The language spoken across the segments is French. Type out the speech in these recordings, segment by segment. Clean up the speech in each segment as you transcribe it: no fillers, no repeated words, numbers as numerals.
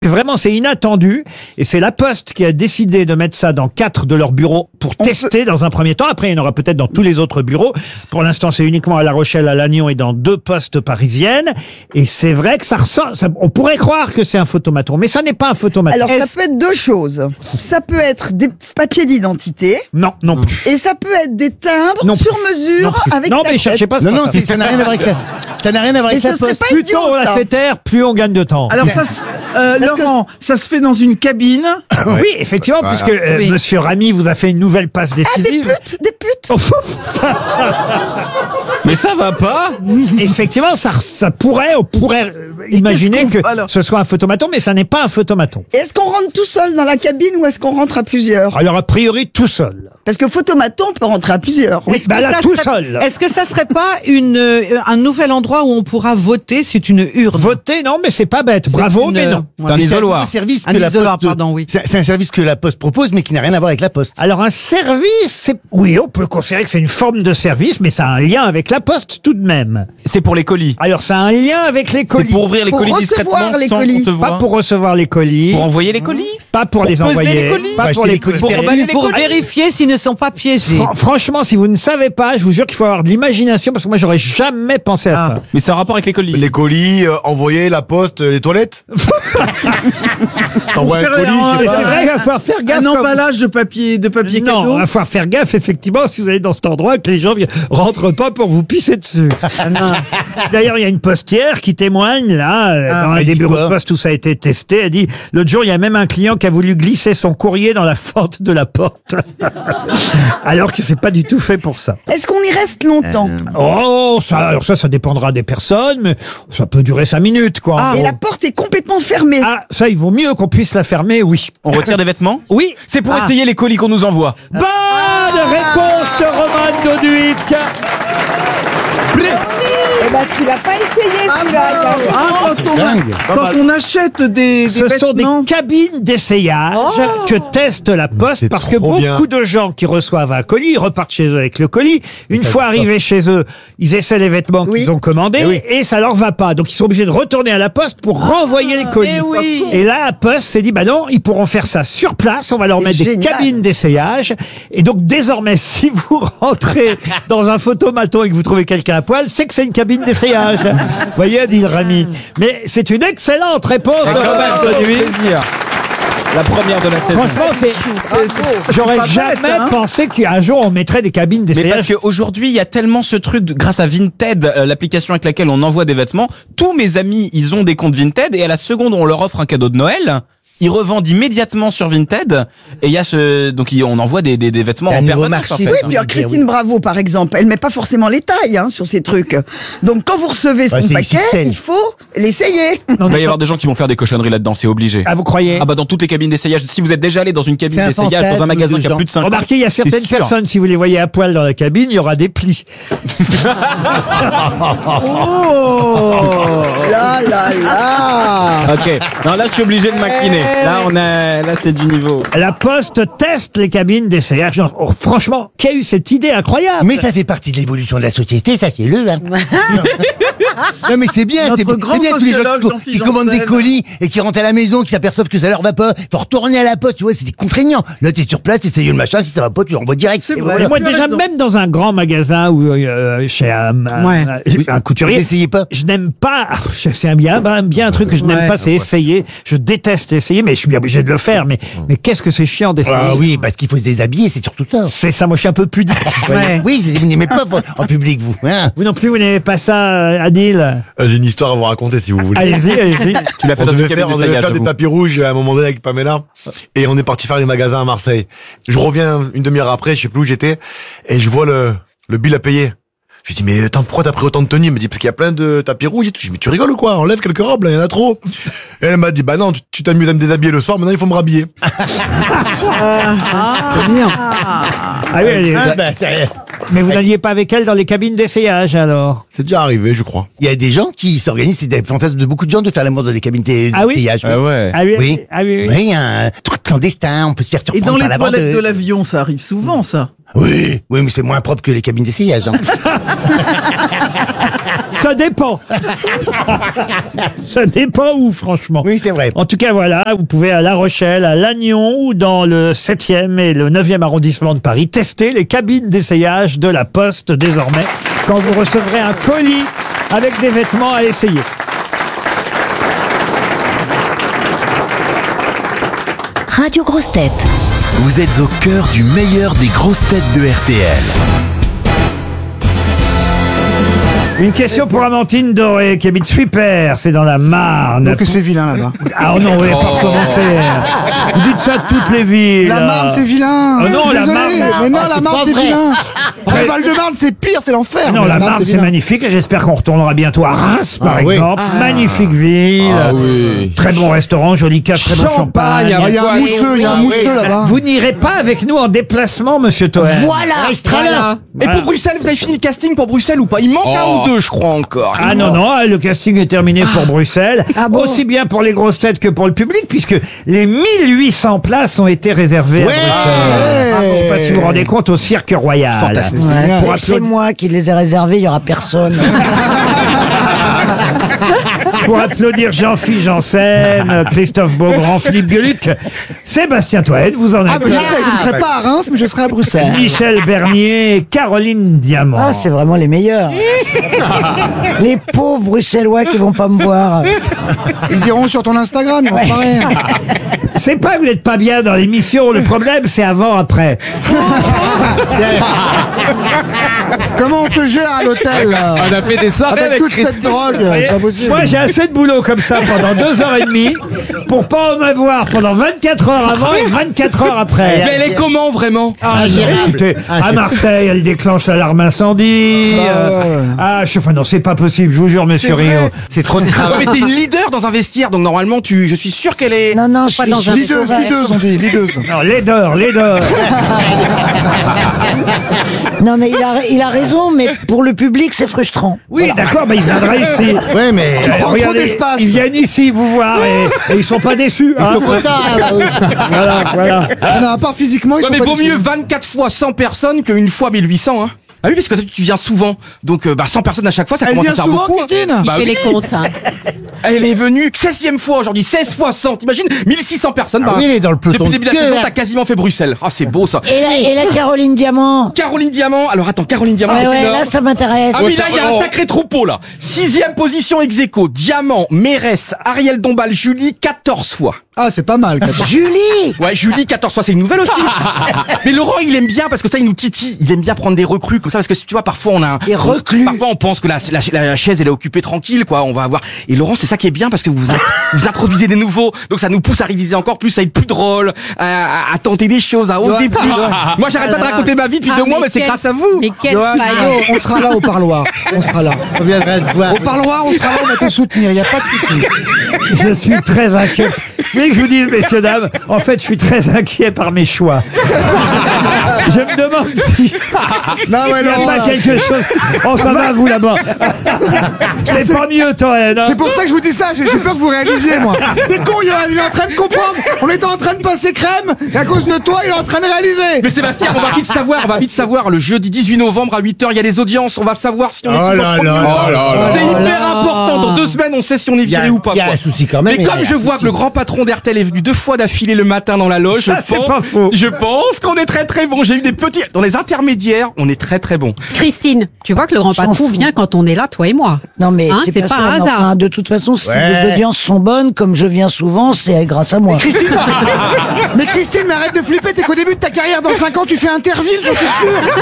Vraiment, c'est inattendu. Et c'est la Poste qui a décidé de mettre ça dans 4 de leurs bureaux pour tester dans un premier temps. Après, il y en aura peut-être dans tous les autres bureaux. Pour l'instant, c'est uniquement à La Rochelle, à Lannion et dans 2 postes parisiennes. Et c'est vrai que ça ressemble, on pourrait croire que c'est un photomaton, mais ça n'est pas un photomaton. Alors, ça peut être 2 choses. Ça peut être des papiers d'identité. Non, non plus. Et ça peut être des timbres Non sur mesure avec non, la mais cherchez pas. Non, ça n'a rien à voir avec la... Ça n'a rien à voir avec Mais la ce serait Poste. pas Plus idiot, tôt on la ça. fait taire, plus on gagne de temps. Alors ça, Laurent, ça se fait dans une cabine. Oui, effectivement, puisque Monsieur Ramy vous a fait une nouvelle passe Ah, des décisive. putes, des putes. Mais ça va pas. Effectivement, on pourrait imaginer qu'est-ce qu'on que fait, alors ce soit un photomaton, mais ça n'est pas un photomaton. Est-ce qu'on rentre tout seul dans la cabine ou est-ce qu'on rentre à plusieurs? Alors, a priori, tout seul. Parce que photomaton, on peut rentrer à plusieurs. Oui, bah là, tout seul. Est-ce que ça serait pas un nouvel endroit où on pourra voter? C'est une urne. Voter, non, mais c'est pas bête. Bravo, une, mais non. C'est un isoloir. Service Un que la isoloir, Poste, pardon, oui. C'est un service que la Poste propose, mais qui n'a rien à voir avec la Poste. Alors, un service, oui, on peut considérer que c'est une forme de service, mais ça a un lien avec la Poste tout de même. C'est pour les colis. Alors, ça a un lien avec les C'est colis. pour ouvrir les Pour colis recevoir discrètement les sans colis. qu'on te Pas voit. pour recevoir les colis. Pour envoyer les colis. Pas pour les peser envoyer. les colis. Pas Pour pour acheter les les colis. colis. Pour emballer les Pour colis. vérifier s'ils ne sont pas piégés. Franchement, si vous ne savez pas, je vous jure qu'il faut avoir de l'imagination parce que moi, j'aurais jamais pensé à ça. Mais c'est un rapport avec les colis. Les colis, envoyer, la poste, les toilettes. T'envoies un Pour colis, faire je sais Mais pas. c'est vrai qu'il va falloir faire gaffe. Un quand emballage de papier Non, il cadeau. va falloir faire gaffe, effectivement, si vous allez dans cet endroit, que les gens rentrent pas pour vous pisser dessus. D'ailleurs, il y a une postière qui témoigne, là, dans elle des dit bureaux quoi de poste où ça a été testé. Elle dit, l'autre jour, il y a même un client qui a voulu glisser son courrier dans la fente de la porte. Alors que c'est pas du tout fait pour ça. Est-ce qu'on y reste longtemps? Oh, alors ça dépendra des personnes, mais ça peut durer 5 minutes, quoi. Et la porte est complètement fermée. Ah, ça, il vaut mieux qu'on puisse la fermer, oui. On retire des vêtements. Oui. C'est pour essayer les colis qu'on nous envoie. Bonne réponse de Roman Doduic. Eh ben, tu l'as pas essayé, celui-là. Quand on achète des Ce sont des vêtements. cabines d'essayage que teste la Poste C'est parce que trop bien. beaucoup de gens qui reçoivent un colis, ils repartent chez eux avec le colis. Une fois arrivés chez eux, ils essaient les vêtements Oui. qu'ils ont commandés et ça leur va pas. Donc ils sont obligés de retourner à la Poste pour renvoyer les colis. Et là, la Poste s'est dit, bah non, ils pourront faire ça sur place. On va leur C'est mettre des génial. cabines d'essayage. Et donc désormais, si vous rentrez dans un photomaton et que vous trouvez quelqu'un à poil, c'est que c'est une cabine d'essayage. Vous voyez, dit Ramy. Mais c'est une excellente réponse de Roman Doduic. Plaisir. La première de la saison. Franchement, j'aurais pas bête, jamais hein. pensé qu'un jour on mettrait des cabines Mais parce d'essayage. qu'aujourd'hui, il y a tellement ce truc, grâce à Vinted, l'application avec laquelle on envoie des vêtements, tous mes amis, ils ont des comptes Vinted et à la seconde où on leur offre un cadeau de Noël, ils revendent immédiatement sur Vinted et il y a donc on envoie des vêtements Un en nouveau permanence. marché. En fait, Oui, hein. puis alors, Christine Bravo, par exemple, elle met pas forcément les tailles sur ces trucs. Donc, quand vous recevez son c'est paquet, XXL. il faut l'essayer. Il va y avoir des gens qui vont faire des cochonneries là-dedans, c'est obligé. Ah, vous croyez? Ah bah dans toutes les cabines d'essayage, si vous êtes déjà allé dans une cabine C'est un d'essayage, dans un fantasme magasin de qui a gens. plus de 5 ans, Remarquez, il y a certaines c'est sûr. personnes, si vous les voyez à poil dans la cabine, il y aura des plis. Oh Là, là, là. Ok, non là je suis obligé de m'incliner. Là c'est du niveau. La Poste teste les cabines d'essayage. Genre, franchement, qui a eu cette idée incroyable? Mais ça fait partie de l'évolution de la société, sachez-le. Hein. Non mais c'est bien, Notre c'est grand bien tous les gens sociologue, qui Jean-Philippe commandent des Janssen. colis et qui rentrent à la maison, qui s'aperçoivent que ça leur va pas. Faut retourner à la Poste, tu vois, c'était contraignant. Là t'es sur place, t'essayes le machin, si ça va pas, tu l'envoies direct. C'est Et vrai. voilà. Et moi, tu as déjà, raison. même dans un grand magasin ou chez un couturier, Vous essayez pas. je n'aime pas. C'est un bien un truc que je n'aime pas, c'est essayer. Je déteste essayer, mais je suis bien obligé de le faire. Mais qu'est-ce que c'est chiant d'essayer. Ah oui, parce qu'il faut se déshabiller, c'est surtout ça. C'est ça, moi, je suis un peu pudique. Oui, vous n'aimez pas en public, vous. Hein. Vous non plus, vous n'aimez pas ça, Adil? J'ai une histoire à vous raconter si vous voulez. Allez-y, allez-y. Tu l'as fait On dans une devait cabine faire, on devait d'essayage. faire des j'avoue. tapis rouges à un moment donné avec Pamela. Et on est parti faire les magasins à Marseille. Je reviens une demi-heure après, je sais plus où j'étais. Et je vois le bill à payer. Je lui dis, mais attends, pourquoi t'as pris autant de tenues? Il me dit, parce qu'il y a plein de tapis rouges et tout. Je dis, mais tu rigoles ou quoi? Enlève quelques robes, là, il y en a trop. Et elle m'a dit, bah non, tu t'amuses à me déshabiller le soir, maintenant il faut me rhabiller. C'est bien. Ah oui, Ah, bah, mais vous n'alliez pas avec elle dans les cabines d'essayage, alors? C'est déjà arrivé, je crois. il y a des gens qui s'organisent, c'est des fantasmes de beaucoup de gens de faire l'amour dans des cabines Ah oui d'essayage. Ah ouais. Ah oui, Oui. ah oui, oui. Oui, un truc clandestin, on peut se faire Et surprendre dans les par la toilettes vendeuse. de l'avion, ça arrive souvent, ça. Oui, mais c'est moins propre que les cabines d'essayage. Hein. Ça dépend. Ça dépend où, franchement. Oui, c'est vrai. En tout cas, voilà, vous pouvez à La Rochelle, à Lannion ou dans le 7e et le 9e arrondissement de Paris tester les cabines d'essayage de la Poste désormais quand vous recevrez un colis avec des vêtements à essayer. Radio Grosses Têtes. Vous êtes au cœur du meilleur des grosses têtes de RTL. Une question pour Amandine Doré qui habite Suipert, c'est dans la Marne. Donc c'est vilain là-bas. Ah non, vous n'allez pas recommencer. Vous dites ça de toutes les villes. La Marne c'est vilain. Oh non, la Désolé, Marne. mais non, la Marne c'est vilain. Très- Le Val-de-Marne c'est pire, c'est l'enfer. Non, Mais la Marne, c'est vilain. magnifique et j'espère qu'on retournera bientôt à Reims, par exemple. Magnifique ville. Très bon restaurant, joli cadre, très bon champagne. Ah, il y a un mousseux, il y a un mousseux là-bas. Vous n'irez pas avec nous en déplacement, monsieur Toen. Voilà. Et pour Bruxelles, vous avez fini le casting pour Bruxelles ou pas? Il manque un ou deux, je crois encore. Ah non, le casting est terminé pour Bruxelles. Aussi bien pour les grosses têtes que pour le public, puisque les 1800 places ont été réservées à Bruxelles. Je sais pas si vous vous rendez compte, au Cirque Royal. Fantastique. Pour C'est moi qui les ai réservés, il y aura personne. Pour applaudir Jean-Philippe Janssen, Christophe Beaugrand, Philippe Gueluc, Sébastien Toen, vous en Ah, êtes. mais je ne serai pas à Reims, mais je serai à Bruxelles. Michel Bernier, Caroline Diamant. Ah, c'est vraiment les meilleurs. Les pauvres Bruxellois qui vont pas me voir. Ils iront sur ton Instagram, ils vont pas rire. C'est pas que vous n'êtes pas bien dans l'émission, le problème c'est avant, après. Comment on te gère à l'hôtel là On a fait des soirées Avec toute cette drogue, c'est pas possible. Moi j'ai assez de boulot comme ça pendant 2h30 pour pas en avoir pendant 24 heures avant et 24 heures après. Mais elle est comment vraiment? Écoutez, à Marseille, elle déclenche l'alarme incendie. Enfin non, c'est pas possible, je vous jure, monsieur Rio. C'est trop de Ouais, travail. mais t'es une leader dans un vestiaire, donc normalement je suis sûr qu'elle est. Non, je suis Lideuse, on dit, lideuse. Non, laideur. Non, mais il a raison, mais pour le public, c'est frustrant. Oui, d'accord, mais ils viendraient ici. Ouais, mais... prends trop Regardez, d'espace. ils viennent ici vous voir et ils sont pas déçus. Hein. Voilà. Non, à part physiquement, ils Ouais, sont mais pas vaut déçus. mieux 24 fois 100 personnes qu'une fois 1800, hein. Ah oui, parce que toi, tu viens souvent. Donc, 100 personnes à chaque fois, ça Elle commence vient à faire souvent, beaucoup. Christine Bah, oui. comptes. Elle est venue 16e fois aujourd'hui, 16 fois 100. T'imagines 1600 personnes. Ah oui, elle est dans le peloton Depuis le début de de la queue, saison, là. t'as quasiment fait Bruxelles. Ah, c'est beau ça. Et la Caroline Diamant. Caroline Diamant. Alors attends, Caroline Diamant. Ouais, c'est là, là. ça m'intéresse. Ah oui, là, il y a un sacré troupeau, là. 6e position ex aequo. Diamant, Mérès, Ariel Dombal, Julie, 14 fois. Ah, c'est pas mal. Julie. Ouais, Julie, 14 fois, c'est une nouvelle aussi. Mais Laurent, il aime bien, parce que ça, il nous titille. Il aime bien prendre des recrues comme ça, parce que tu vois, parfois, on a Des reclus. Parfois, on pense que la chaise, elle est occupée tranquille, quoi. On va avoir. Et Laurent, c'est ça qui est bien, parce que vous introduisez des nouveaux. Donc, ça nous pousse à réviser encore plus, à être plus drôle, à tenter des choses, à oser plus. Moi, j'arrête pas de raconter ma vie depuis 2 mois, mais c'est grâce à vous. Mais quel Johan, on sera là au parloir. On sera là. On viendra te voir. Au parloir, on sera là, on va te soutenir. Il n'y a pas de souci. Je suis très inquiet. Vous voulez que je vous dise, messieurs, dames, en fait, je suis très inquiet par mes choix. Je me demande si Non, ouais, il n'y a Laurent, pas là. quelque chose. Oh, ça va, vous, là-bas. C'est pas mieux, Toen. Hein. C'est pour ça que je vous dis ça, j'ai peur que vous réalisiez, moi. T'es con, il est en train de comprendre. On était en train de passer crème, et à cause de toi, il est en train de réaliser. Mais Sébastien, on va vite savoir. Le jeudi 18 novembre à 8h, il y a les audiences. On va savoir si on est Oh là là. C'est hyper important. Dans 2 semaines, on sait si on est viré ou pas. Il y a quoi. un souci quand même. Mais comme je vois que le grand patron d'RTL est venu 2 fois d'affilée le matin dans la loge, Ça, c'est pas faux. Je pense qu'on est très très bon. J'ai eu des petits dans les intermédiaires, on est très très bon. Christine, tu vois que le grand S'en patron fout. vient quand on est là, toi et moi. Non, mais Hein, c'est pas pas ça, un non. hasard. Enfin, de toute façon, si Ouais. les audiences sont bonnes, comme je viens souvent, c'est grâce à moi. Christine, mais arrête de flipper, t'es qu'au début de ta carrière, dans 5 ans, tu fais Interville, j'en suis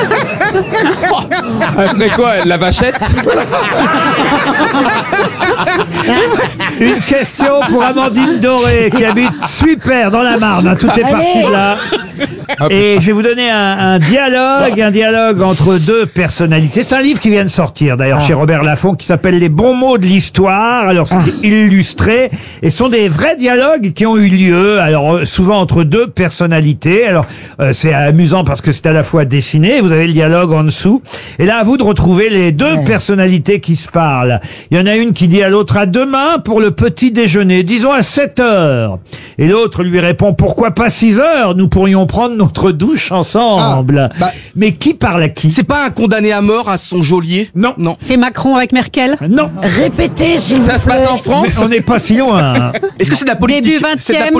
sûr. Après quoi, la vachette? Une question pour Amandine Doré qui habite Suipert dans la Marne. Hein, tout est parti de là. Et je vais vous donner un dialogue entre 2 personnalités. C'est un livre qui vient de sortir d'ailleurs chez Robert Laffont qui s'appelle Les bons mots de l'histoire. Alors c'est illustré et ce sont des vrais dialogues qui ont eu lieu. Alors souvent entre 2 personnalités. Alors c'est amusant parce que c'est à la fois dessiné. Vous avez le dialogue en dessous. Et là à vous de retrouver les 2 personnalités qui se parlent. Il y en a une qui dit à l'autre à demain pour le petit déjeuner, disons à 7h. Et l'autre lui répond pourquoi pas 6h, nous pourrions prendre notre douche ensemble. Mais qui parle à qui? C'est pas un condamné à mort à son geôlier? Non. Non. C'est Macron avec Merkel? Non. Répétez, s'il vous plaît. Ça se passe en France? Mais on n'est pas si loin. Est-ce que c'est de la politique? Début C'est de la 20e.